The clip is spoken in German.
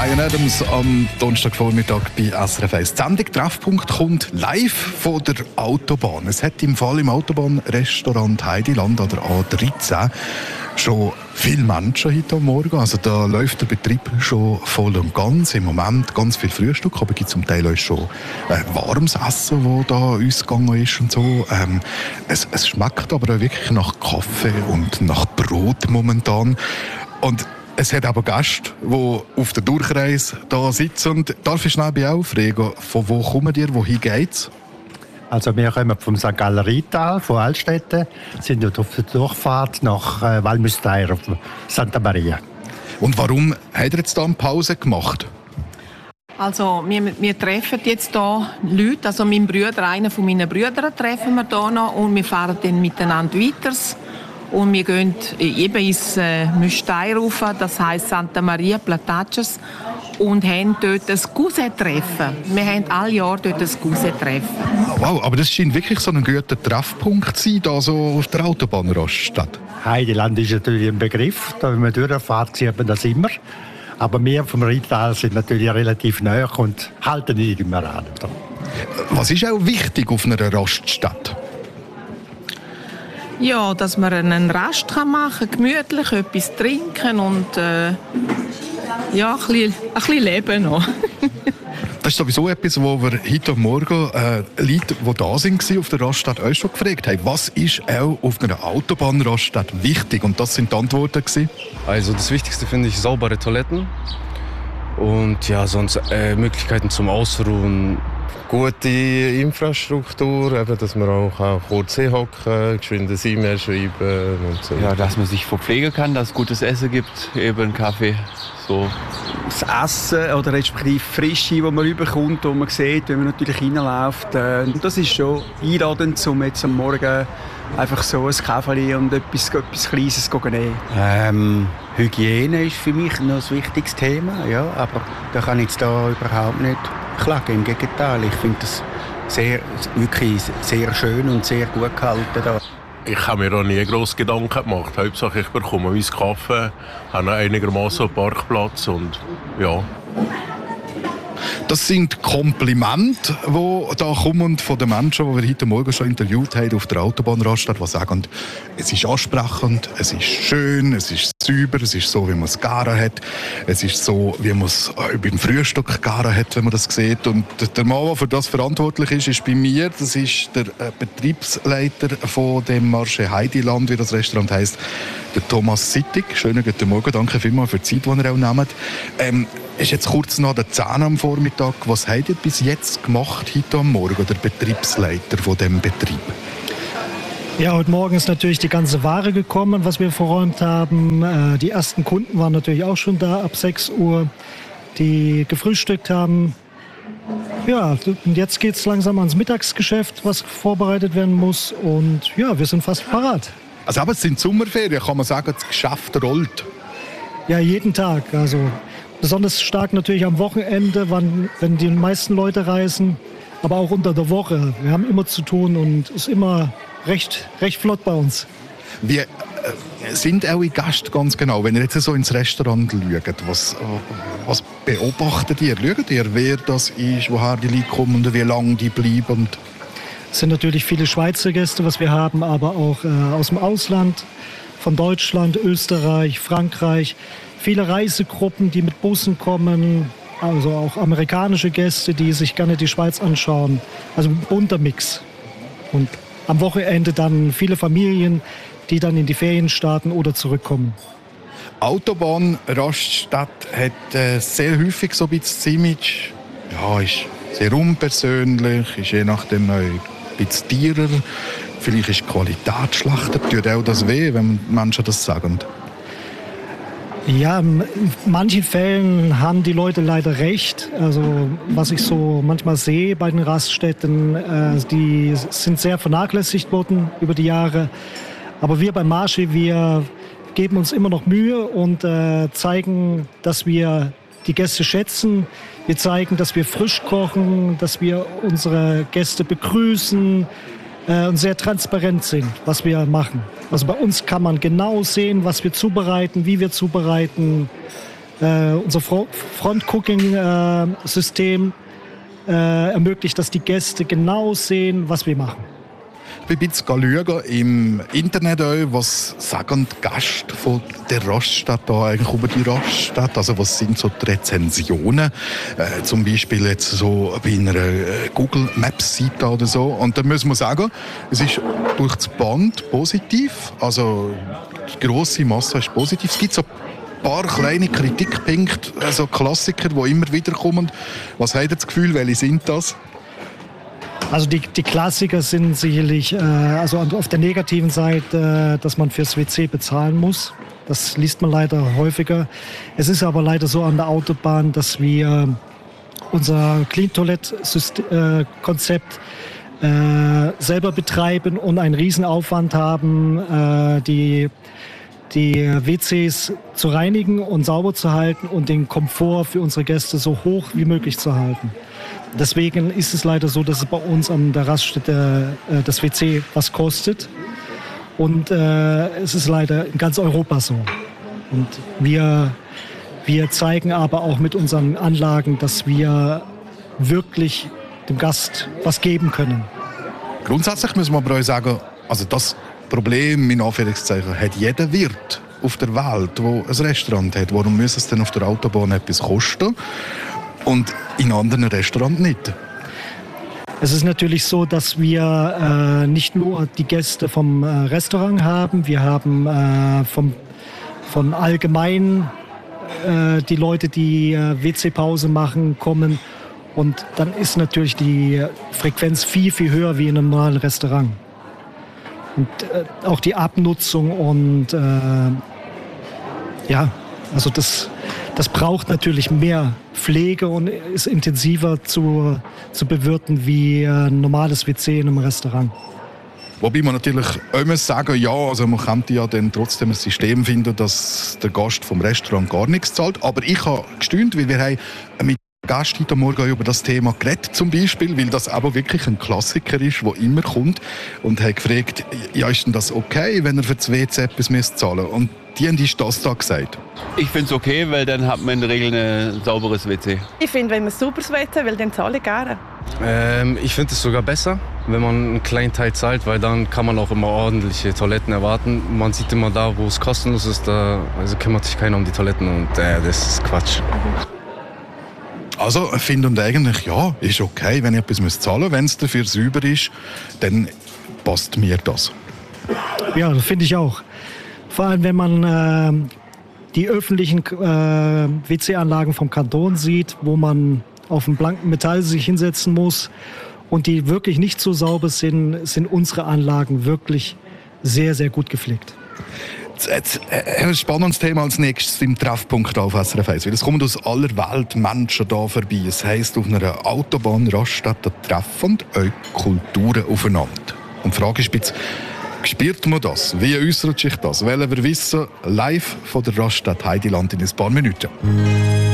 Bryan Adams am Donnerstagvormittag bei SRF 1. Die Sendung «Treffpunkt» kommt live von der Autobahn. Es hat im Fall im Autobahnrestaurant Heidiland an der A13 schon viele Menschen heute Morgen. Also da läuft der Betrieb schon voll und ganz. Im Moment ganz viel Frühstück, aber es gibt zum Teil auch schon warmes Essen, das da uns gegangen ist und so. Es schmeckt aber auch wirklich nach Kaffee und nach Brot momentan. Und es hat aber Gäste, die auf der Durchreise da sitzen. Darf ich schnell bei aufregen, von wo kommen ihr, wohin geht's? Also wir kommen vom St. Galler Rheintal, von Altstätten, sind dort auf der Durchfahrt nach Valmüstair, auf Santa Maria. Und warum habt ihr jetzt da eine Pause gemacht? Also wir treffen jetzt hier Leute, also mein Bruder, einer von meinen Brüdern treffen wir hier noch und wir fahren dann miteinander weiter. Und wir gehen eben ins Müstair rauf, das heisst Santa Maria Plataces, und haben dort ein Cousin-Treffen. Wir haben alle Jahre dort ein Cousin-Treffen. Wow, aber das scheint wirklich so ein guter Treffpunkt zu sein, da so auf der Autobahnraststätte. Heidiland ist natürlich ein Begriff, da wenn man durchfährt, sieht man das immer. Aber wir vom Rheintal sind natürlich relativ nahe und halten nicht immer an. Was ist auch wichtig auf einer Raststätte? Ja, dass man einen Rast machen kann, gemütlich etwas trinken und ja, ein bisschen leben noch. Das ist sowieso etwas, wo wir heute Morgen Leute, die da waren auf der Raststätte, euch schon gefragt haben. Was ist auch auf einer Autobahnraststätte wichtig? Und das sind die Antworten gewesen. Also das Wichtigste finde ich saubere Toiletten und ja, sonst Möglichkeiten zum Ausruhen. Gute Infrastruktur, eben, dass man auch kurz hinhocken, geschwinde E-Mail schreiben und so. Ja, dass man sich verpflegen kann, dass es gutes Essen gibt, eben Kaffee, so. Das Essen oder respektive Frische, das man überkommt, das man sieht, wenn man natürlich reinläuft. Das ist schon einladend, um jetzt am Morgen einfach so ein Kaffee und etwas Kleines zu nehmen. Hygiene ist für mich noch ein wichtiges Thema, ja, aber da kann ich jetzt da überhaupt nicht klagen. Im Gegenteil, ich finde das wirklich sehr schön und sehr gut gehalten da. Ich habe mir auch nie grosse Gedanken gemacht. Hauptsache ich bekomme meinen Kaffee, habe einigermaßen einen Parkplatz und ja. Das sind Komplimente, die da kommen von den Menschen, die wir heute Morgen schon interviewt haben auf der Autobahnraststätte, die sagen, es ist ansprechend, es ist schön, es ist sauber, es ist so, wie man es garen hat, es ist so, wie man es beim Frühstück garen hat, wenn man das sieht. Und der Mann, der für das verantwortlich ist bei mir. Das ist der Betriebsleiter von dem Marché Heidiland, wie das Restaurant heisst, der Thomas Sittig. Schönen guten Morgen, danke vielmals für die Zeit, die ihr auch nehmt. Es ist jetzt kurz nach der 10 am Vormittag. Was habt ihr bis jetzt gemacht, heute am Morgen, der Betriebsleiter von dem Betrieb? Ja, heute Morgen ist natürlich die ganze Ware gekommen, was wir verräumt haben. Die ersten Kunden waren natürlich auch schon da ab 6 Uhr, die gefrühstückt haben. Ja, und jetzt geht es langsam ans Mittagsgeschäft, was vorbereitet werden muss. Und ja, wir sind fast parat. Also, aber es sind Sommerferien, kann man sagen, das Geschäft rollt. Ja, jeden Tag. Also besonders stark natürlich am Wochenende, wenn die meisten Leute reisen, aber auch unter der Woche. Wir haben immer zu tun und es ist immer recht flott bei uns. Wie sind eure Gäste ganz genau, wenn ihr jetzt so ins Restaurant schaut, was beobachtet ihr? Schaut ihr, wer das ist, woher die Leute kommen und wie lange die bleiben? Es sind natürlich viele Schweizer Gäste, was wir haben, aber auch aus dem Ausland, von Deutschland, Österreich, Frankreich. Viele Reisegruppen, die mit Bussen kommen, also auch amerikanische Gäste, die sich gerne die Schweiz anschauen. Also ein bunter Mix. Und am Wochenende dann viele Familien, die dann in die Ferien starten oder zurückkommen. Autobahnraststätte hat sehr häufig so ein bisschen das Image, ja, ist sehr unpersönlich, ist je nachdem ein bisschen teurer, vielleicht ist die Qualität schlechter. Tut auch das weh, wenn Menschen das sagen? Ja, in manchen Fällen haben die Leute leider recht. Also was ich so manchmal sehe bei den Raststätten, die sind sehr vernachlässigt worden über die Jahre. Aber wir beim Marché, wir geben uns immer noch Mühe und zeigen, dass wir die Gäste schätzen. Wir zeigen, dass wir frisch kochen, dass wir unsere Gäste begrüßen und sehr transparent sind, was wir machen. Also bei uns kann man genau sehen, was wir zubereiten, wie wir zubereiten. Unser Front-Cooking-System ermöglicht, dass die Gäste genau sehen, was wir machen. Ich bin jetzt schauen im Internet, was sagen die Gäste von der Raststätte da eigentlich über die Raststätte? Also was sind so die Rezensionen? Zum Beispiel jetzt so bei einer Google Maps Seite oder so. Und da muss man sagen, es ist durch das Band positiv. Also die grosse Masse ist positiv. Es gibt so ein paar kleine Kritikpunkte, also Klassiker, die immer wieder kommen. Was habt ihr das Gefühl, welche sind das? Also die Klassiker sind sicherlich, also auf der negativen Seite, dass man fürs WC bezahlen muss. Das liest man leider häufiger. Es ist aber leider so an der Autobahn, dass wir unser Clean-Toilette-Konzept selber betreiben und einen Riesenaufwand haben, die WCs zu reinigen und sauber zu halten und den Komfort für unsere Gäste so hoch wie möglich zu halten. Deswegen ist es leider so, dass es bei uns an der Raststätte das WC was kostet. Und es ist leider in ganz Europa so. Und wir zeigen aber auch mit unseren Anlagen, dass wir wirklich dem Gast was geben können. Grundsätzlich müssen wir aber auch sagen, also das Problem, in Anführungszeichen, hat jeder Wirt auf der Welt, der ein Restaurant hat. Warum muss es denn auf der Autobahn etwas kosten und in anderen Restaurants nicht? Es ist natürlich so, dass wir nicht nur die Gäste vom Restaurant haben, wir haben von allgemein die Leute, die WC-Pause machen, kommen. Und dann ist natürlich die Frequenz viel, viel höher wie in einem normalen Restaurant. Und auch die Abnutzung und also das braucht natürlich mehr Pflege und ist intensiver zu bewirten wie ein normales WC in einem Restaurant. Wobei man natürlich auch muss sagen, ja, also man könnte ja dann trotzdem ein System finden, dass der Gast vom Restaurant gar nichts zahlt. Aber ich habe gestaunt, weil wir haben mit Gast heute Morgen über das Thema geredet, zum Beispiel, weil das aber wirklich ein Klassiker ist, der immer kommt, und hat gefragt, ja, ist denn das okay, wenn er für das WC etwas zahlen müsst? Und die haben das da gesagt. Ich finde es okay, weil dann hat man in der Regel ein sauberes WC. Ich finde, wenn man ein sauberes WC will, dann zahle ich gerne. Ich finde es sogar besser, wenn man einen kleinen Teil zahlt, weil dann kann man auch immer ordentliche Toiletten erwarten. Man sieht immer da, wo es kostenlos ist, da kümmert sich keiner um die Toiletten und das ist Quatsch. Also finden eigentlich, ja, ist okay, wenn ich etwas zahlen muss. Wenn es dafür sauber ist, dann passt mir das. Ja, das finde ich auch. Vor allem, wenn man die öffentlichen WC-Anlagen vom Kanton sieht, wo man auf dem blanken Metall sich hinsetzen muss und die wirklich nicht so sauber sind unsere Anlagen wirklich sehr, sehr gut gepflegt. Ein spannendes Thema als nächstes im Treffpunkt auf SRF 1. Es kommen aus aller Welt Menschen hier vorbei. Es heisst, auf einer Autobahnraststätte treffen auch Kulturen aufeinander. Und die Frage ist jetzt, spürt man das? Wie äußert sich das? Wollen wir wissen, live von der Raststätte Heideland in ein paar Minuten.